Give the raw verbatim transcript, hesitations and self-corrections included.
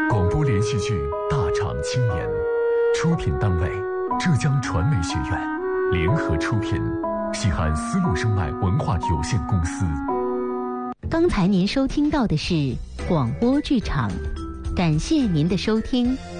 广播连续剧《大厂青年》，出品单位浙江传媒学院，联合出品，西汉丝路声脉文化有限公司。 刚才您收听到的是广播剧场，感谢您的收听。